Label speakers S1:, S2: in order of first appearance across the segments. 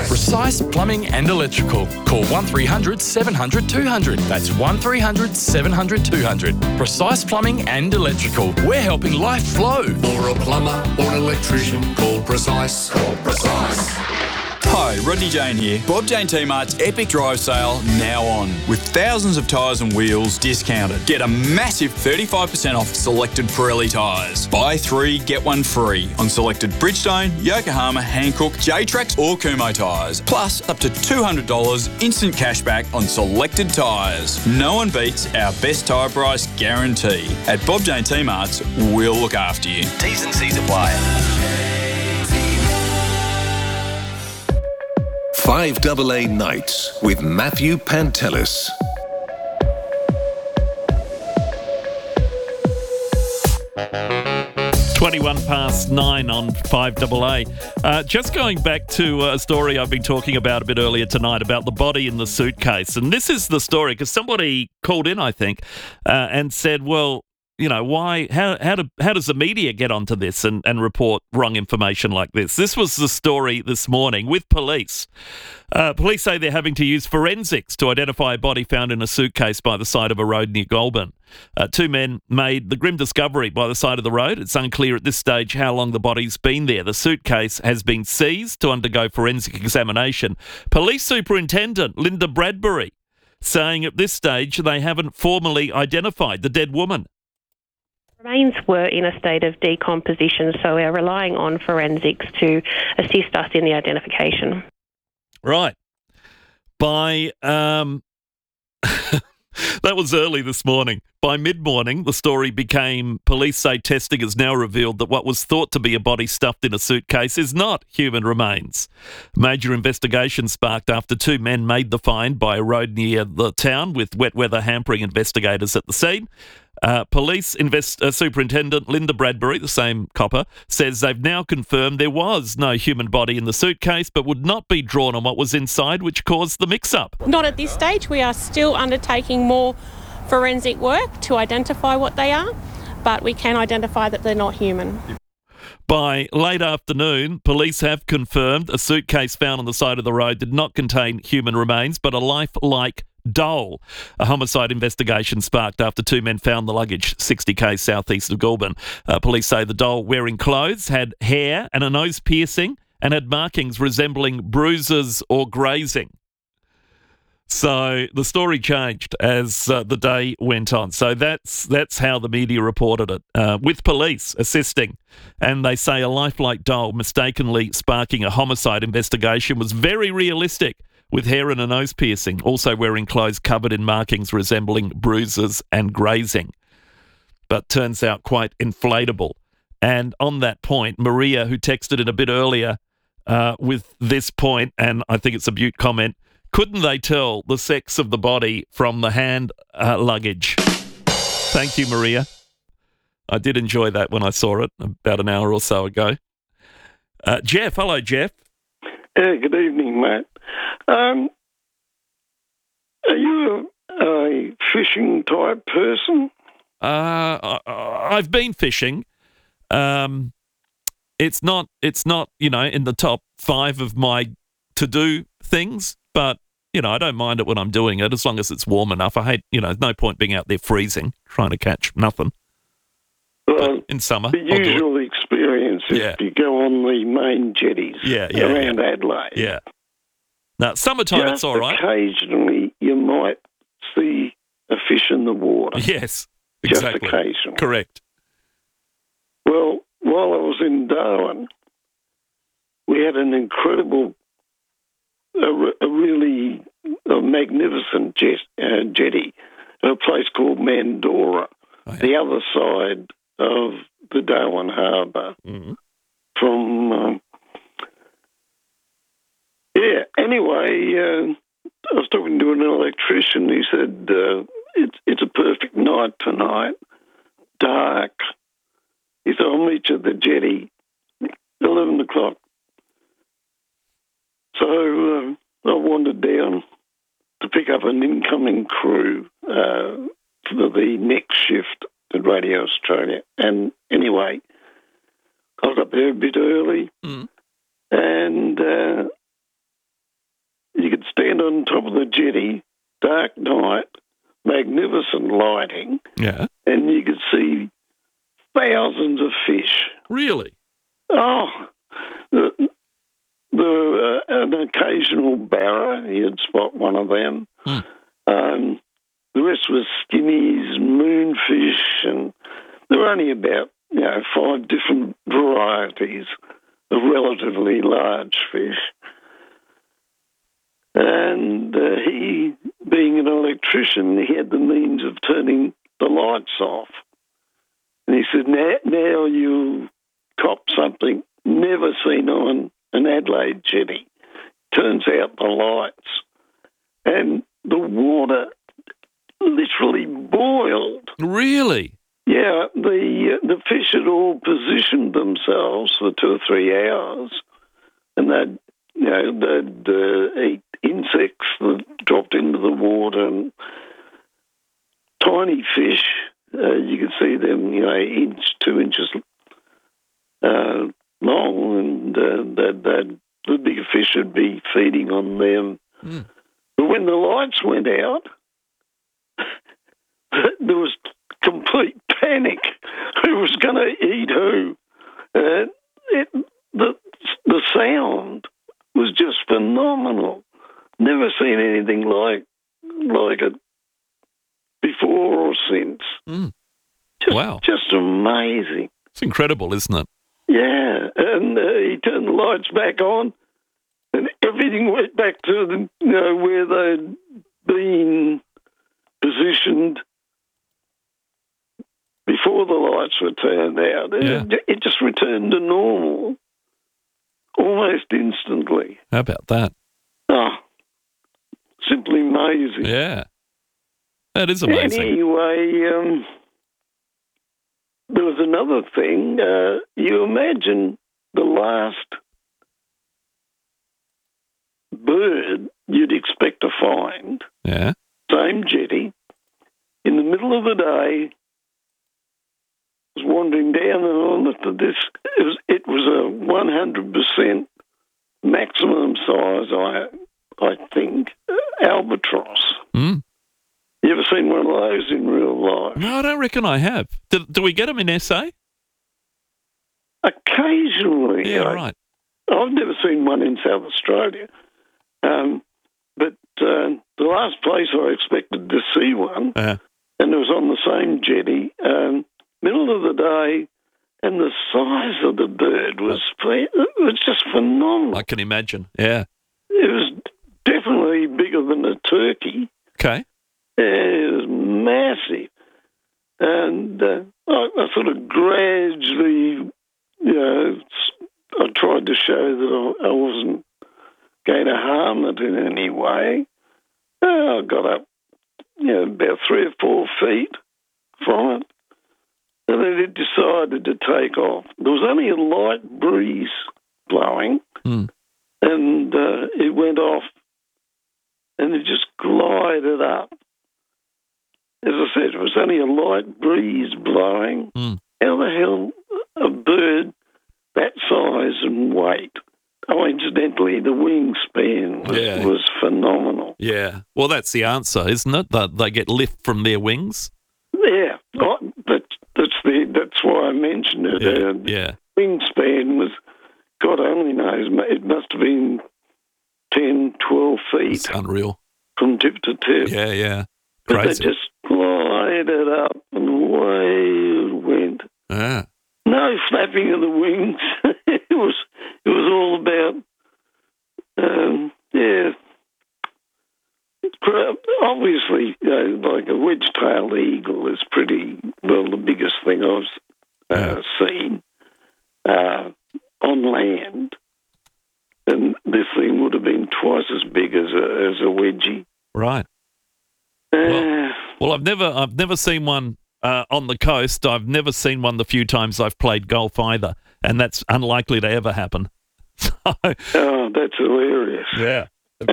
S1: Precise Plumbing and Electrical. Call 1300 700 200. That's 1300 700 200. Precise Plumbing and Electrical. We're helping life flow.
S2: For a plumber or an electrician, call Precise. Call Precise.
S3: Hi, Rodney Jane here. Bob Jane T-Mart's Epic Drive Sale now on. With thousands of tyres and wheels discounted. Get a massive 35% off selected Pirelli tyres. Buy 3, get 1 free on selected Bridgestone, Yokohama, Hankook, J-Trax or Kumho tyres. Plus up to $200 instant cashback on selected tyres. No one beats our best tyre price guarantee. At Bob Jane T-Mart's, we'll look after you.
S4: T's and C's apply.
S5: 5AA Nights with Matthew Pantelis.
S6: $9 on 5AA. Just going back to a story I've been talking about a bit earlier tonight about the body in the suitcase. And this is the story because somebody called in, I think, and said, well, you know, why? How does the media get onto this and report wrong information like this? This was the story this morning with police. Police say they're having to use forensics to identify a body found in a suitcase by the side of a road near Goulburn. 2 men made the grim discovery by the side of the road. It's unclear at this stage how long the body's been there. The suitcase has been seized to undergo forensic examination. Police Superintendent Linda Bradbury saying at this stage they haven't formally identified the dead woman.
S7: Remains were in a state of decomposition, so we're relying on forensics to assist us in the identification.
S6: Right. By that was early this morning. By mid-morning, the story became police say testing has now revealed that what was thought to be a body stuffed in a suitcase is not human remains. Major investigation sparked after 2 men made the find by a road near the town with wet weather hampering investigators at the scene. Police Superintendent Linda Bradbury, the same copper, says they've now confirmed there was no human body in the suitcase but would not be drawn on what was inside, which caused the mix-up.
S7: Not at this stage. We are still undertaking more forensic work to identify what they are, but we can identify that they're not human.
S6: By late afternoon, police have confirmed a suitcase found on the side of the road did not contain human remains but a lifelike doll. A homicide investigation sparked after 2 men found the luggage 60k southeast of Goulburn. Police say the doll, wearing clothes, had hair and a nose piercing and had markings resembling bruises or grazing. So the story changed as the day went on. So that's how the media reported it, with police assisting. And they say a lifelike doll mistakenly sparking a homicide investigation was very realistic, with hair and a nose piercing, also wearing clothes covered in markings resembling bruises and grazing. But turns out quite inflatable. And on that point, Maria, who texted in a bit earlier with this point, and I think it's a Butte comment, couldn't they tell the sex of the body from the hand luggage? Thank you, Maria. I did enjoy that when I saw it about an hour or so ago. Jeff, hello, Jeff.
S8: Good evening, mate. Are you a fishing type person?
S6: I've been fishing. It's not, you know, in the top 5 of my to-do things, but, you know, I don't mind it when I'm doing it as long as it's warm enough. I hate, you know, there's no point being out there freezing, trying to catch nothing. Well, in summer,
S8: the usual experience is you go on the main jetties around Adelaide.
S6: Yeah. Now, summertime, it's all right.
S8: Occasionally, you might see a fish in the water.
S6: Yes, exactly.
S8: Just occasionally.
S6: Correct.
S8: Well, while I was in Darwin, we had an incredible, a really magnificent jetty at a place called Mandora, the other side of the Darwin Harbour.
S6: Mm-hmm.
S8: From anyway, I was talking to an electrician. He said it's a perfect night tonight, dark. He said, I'll meet you at the jetty, 11 o'clock. So I wandered down to pick up an incoming crew for the next shift at Radio Australia. And anyway, I was up there a bit early, and stand on top of the jetty, dark night, magnificent lighting,
S6: Yeah.
S8: and you could see thousands of fish.
S6: Really?
S8: Oh, an occasional barra, you'd spot one of them. The rest was skinnies, moonfish, and there were only about 5 different varieties of relatively large fish. And he, being an electrician, he had the means of turning the lights off. And he said, now you cop something never seen on an Adelaide jetty. Turns out the lights. And the water literally boiled.
S6: Really?
S8: Yeah, the fish had all positioned themselves for 2 or 3 hours, and they'd eat insects that dropped into the water and tiny fish. You could see them, 2 inches long, and the bigger fish would be feeding on them. But when the lights went out, there was complete panic. Who was going to eat who? The sound was just phenomenal. Never seen anything like it before or since.
S6: Wow.
S8: Just amazing.
S6: It's incredible, isn't it?
S8: Yeah, and he turned the lights back on, and everything went back to where they'd been positioned before the lights were turned out.
S6: Yeah.
S8: It just returned to normal almost instantly.
S6: How about that?
S8: Oh, simply amazing.
S6: Yeah. That is amazing.
S8: Anyway, there was another thing. You imagine the last bird you'd expect to find,
S6: Yeah.
S8: same jetty, in the middle of the day, was wandering down and on to this. It was a 100% maximum size, I think, albatross. You ever seen one of those in real life?
S6: No, I don't reckon I have. Do we get them in SA?
S8: Occasionally.
S6: Yeah, right.
S8: I've never seen one in South Australia. But the last place I expected to see one, and it was on the same jetty, middle of the day, and the size of the bird was just phenomenal.
S6: I can imagine, yeah.
S8: It was definitely bigger than a turkey.
S6: Okay.
S8: It was massive. And I sort of gradually, I tried to show that I wasn't going to harm it in any way. I got up, about 3 or 4 feet from it. And then it decided to take off. There was only a light breeze blowing, and it went off, and it just glided up. As I said, it was only a light breeze blowing. How the hell a bird that size and weight? Oh, incidentally, the wingspan was phenomenal.
S6: Yeah. Well, that's the answer, isn't it? That they get lift from their wings.
S8: Yeah, that's why I mentioned it.
S6: Yeah.
S8: Wingspan was, God only knows, it must have been 10, 12 feet.
S6: It's unreal.
S8: From tip to tip.
S6: Yeah, yeah.
S8: But
S6: Crazy.
S8: they just glided up and away it went.
S6: Yeah.
S8: No flapping of the wings. It was all about, obviously, like a wedge-tailed eagle is pretty well the biggest thing I've seen on land, and this thing would have been twice as big as a wedgie.
S6: Right. Well, I've never seen one on the coast. I've never seen one the few times I've played golf either, and that's unlikely to ever happen.
S8: Oh, that's hilarious.
S6: Yeah.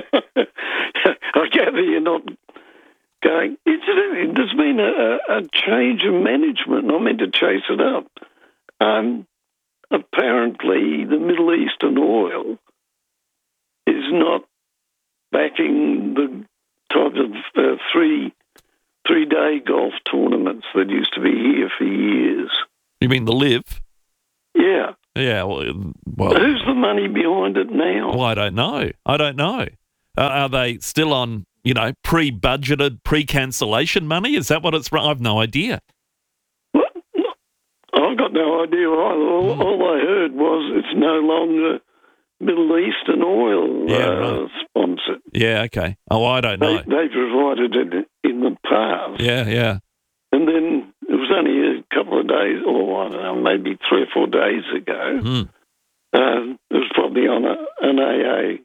S8: I gather you're not going. Incidentally, there's been a change of management. I meant to chase it up. Apparently, the Middle Eastern oil is not backing three-day golf tournaments that used to be here for years.
S6: You mean the Live?
S8: Yeah.
S6: Yeah, well,
S8: Who's the money behind it now?
S6: well, I don't know. Are they still on, pre-budgeted, pre-cancellation money? Is that what it's? I've no idea.
S8: Well, I've got no idea either. All I heard was it's no longer Middle Eastern oil sponsored.
S6: Yeah, okay. Oh, I don't know.
S8: They provided it in the past.
S6: Yeah.
S8: And then it was only a couple of days, or I don't know, maybe 3 or 4 days ago. It was probably on an AA